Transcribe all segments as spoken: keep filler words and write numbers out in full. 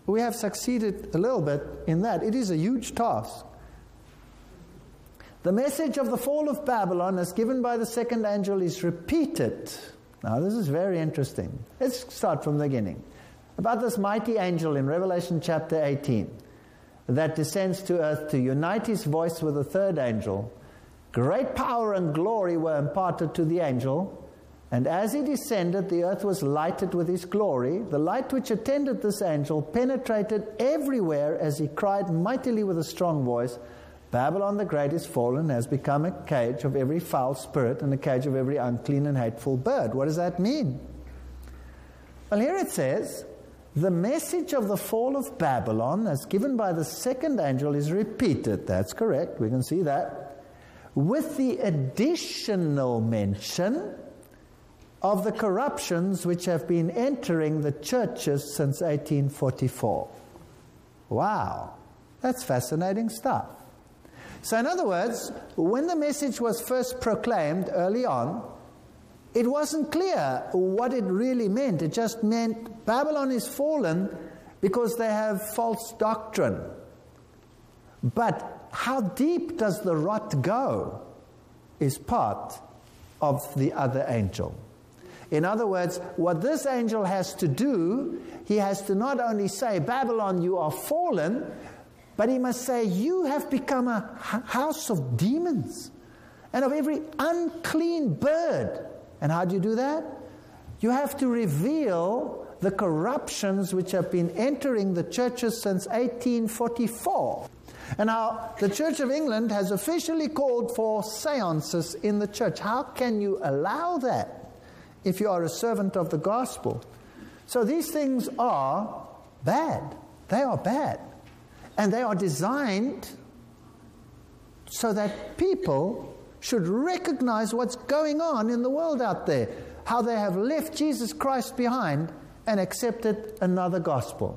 We have succeeded a little bit in that. It is a huge task. The message of the fall of Babylon as given by the second angel is repeated. Now this is very interesting. Let's start from the beginning. About this mighty angel in Revelation chapter eighteen that descends to earth to unite his voice with the third angel. Great power and glory were imparted to the angel, and as he descended, the earth was lighted with his glory. The light which attended this angel penetrated everywhere as he cried mightily with a strong voice, Babylon the Great is fallen, has become a cage of every foul spirit and a cage of every unclean and hateful bird. What does that mean? Well, here it says, the message of the fall of Babylon as given by the second angel is repeated. That's correct. We can see that. With the additional mention of the corruptions which have been entering the churches since eighteen forty-four. Wow. That's fascinating stuff. So in other words, when the message was first proclaimed early on, it wasn't clear what it really meant. It just meant Babylon is fallen because they have false doctrine. But how deep does the rot go is part of the other angel. In other words, what this angel has to do, he has to not only say, Babylon, you are fallen, but he must say, you have become a house of demons and of every unclean bird. And how do you do that? You have to reveal the corruptions which have been entering the churches since eighteen forty-four. And now the Church of England has officially called for seances in the church. How can you allow that if you are a servant of the gospel? So these things are bad. They are bad. And they are designed so that people should recognize what's going on in the world out there, how they have left Jesus Christ behind and accepted another gospel.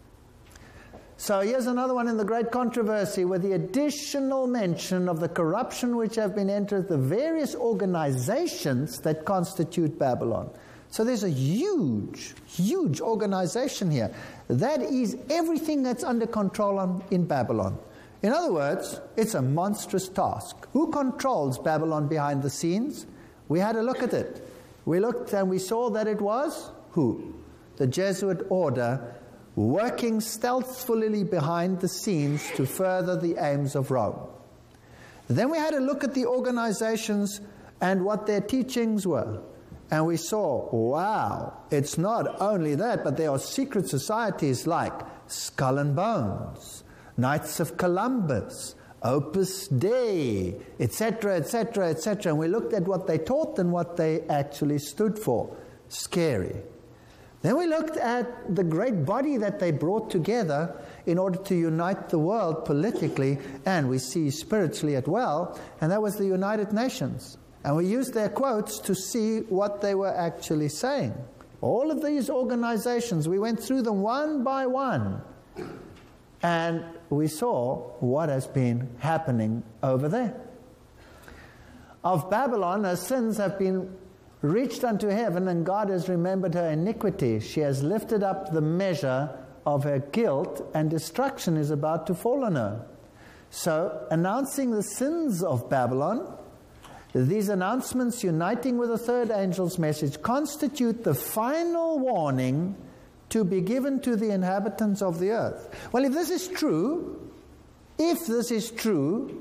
So here's another one in the great controversy with the additional mention of the corruption which have been entered the various organizations that constitute Babylon. So there's a huge, huge organization here. That is everything that's under control on, in Babylon. In other words, it's a monstrous task. Who controls Babylon behind the scenes? We had a look at it. We looked and we saw that it was who? The Jesuit order working stealthily behind the scenes to further the aims of Rome. Then we had a look at the organizations and what their teachings were. And we saw, wow, it's not only that, but there are secret societies like Skull and Bones, Knights of Columbus, Opus Dei, et cetera, et cetera, et cetera. And we looked at what they taught and what they actually stood for. Scary. Then we looked at the great body that they brought together in order to unite the world politically and we see spiritually as well, and that was the United Nations. And we used their quotes to see what they were actually saying. All of these organizations, we went through them one by one. And we saw what has been happening over there. Of Babylon, her sins have been reached unto heaven, and God has remembered her iniquity. She has lifted up the measure of her guilt, and destruction is about to fall on her. So, announcing the sins of Babylon, these announcements uniting with the third angel's message constitute the final warning to be given to the inhabitants of the earth. Well, if this is true, if this is true,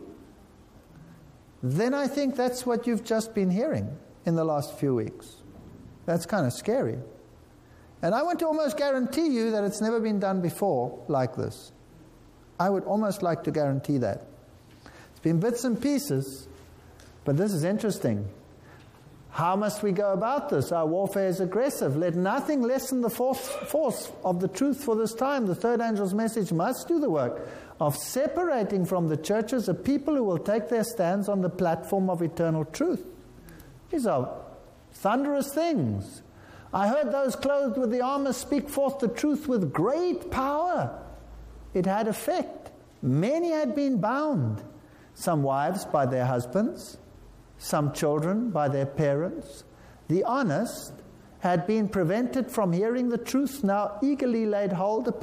then I think that's what you've just been hearing in the last few weeks. That's kind of scary. And I want to almost guarantee you that it's never been done before like this. I would almost like to guarantee that. It's been bits and pieces, but this is interesting. How must we go about this? Our warfare is aggressive. Let nothing lessen the force, force of the truth for this time. The third angel's message must do the work of separating from the churches a people who will take their stands on the platform of eternal truth. These are thunderous things. I heard those clothed with the armor speak forth the truth with great power. It had effect. Many had been bound, some wives by their husbands, some children by their parents. The honest had been prevented from hearing the truth, now eagerly laid hold upon